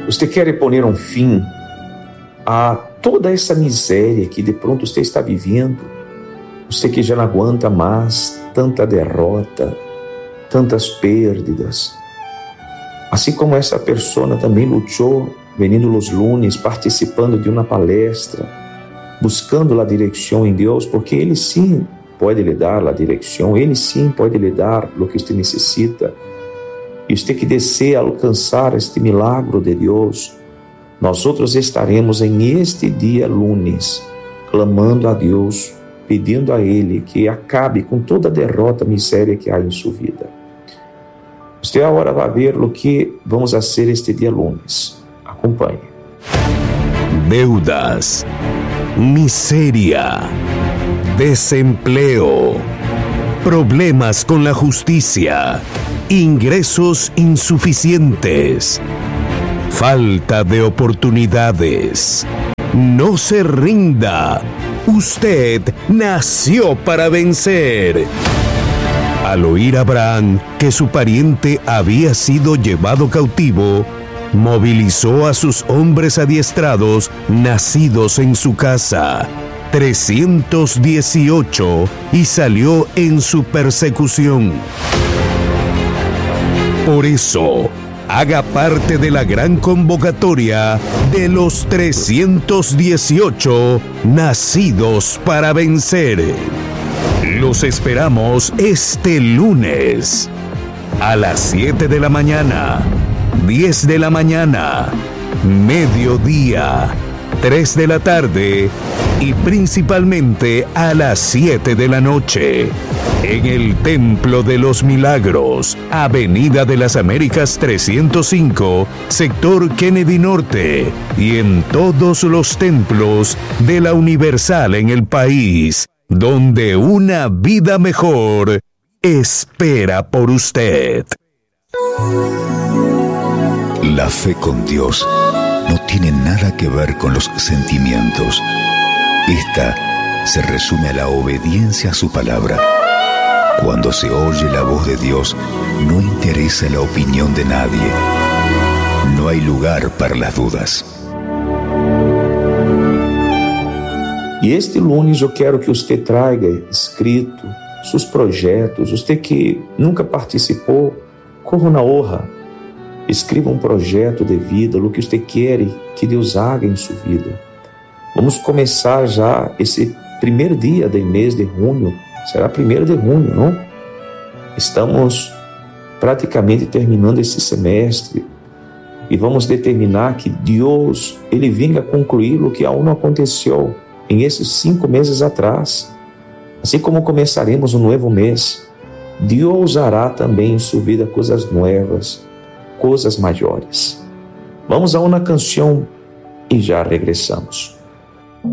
Você quer poner um fim a toda essa miséria que de pronto você está vivendo? Você que já não aguenta mais tanta derrota, tantas perdas. Assim como essa pessoa também lutou, venindo nos lunes, participando de uma palestra, buscando a direção em Deus, porque Ele sim pode lhe dar a direção, Ele sim pode lhe dar o que você necessita. E você que deseja alcançar este milagre de Deus, nós outros estaremos em este dia lunes, clamando a Deus, pedindo a Ele que acabe com toda a derrota, miséria que há em sua vida. Você agora vai ver o que vamos fazer este dia lunes. Acompanhe. Deudas, miseria, desempleo, problemas con la justicia, ingresos insuficientes, falta de oportunidades. No se rinda. Usted nació para vencer. Al oír Abraham que su pariente había sido llevado cautivo, movilizó a sus hombres adiestrados nacidos en su casa, 318, y salió en su persecución. Por eso, haga parte de la gran convocatoria de los 318 nacidos para vencer. Los esperamos este lunes a las 7 de la mañana, 10 de la mañana, mediodía, 3 de la tarde y principalmente a las 7 de la noche. En el Templo de los Milagros, Avenida de las Américas 305, sector Kennedy Norte, y en todos los templos de la Universal en el país, donde una vida mejor espera por usted. La fe con Dios no tiene nada que ver con los sentimientos. Esta se resume a la obediencia a su palabra. Cuando se oye la voz de Dios, no interesa la opinión de nadie. No hay lugar para las dudas. E este lunes eu quero que você traga escrito seus projetos. Você que nunca participou, corra na honra. Escreva um projeto de vida, o que você quer que Deus haga em sua vida. Vamos começar já esse primeiro dia do mês de junho. Será 1º de junho, não? Estamos praticamente terminando esse semestre e vamos determinar que Deus, Ele venha concluir o que aún não aconteceu em esses 5 meses atrás. Assim como começaremos um novo mês, Deus hará também em sua vida coisas novas, coisas maiores. Vamos a uma canção e já regressamos.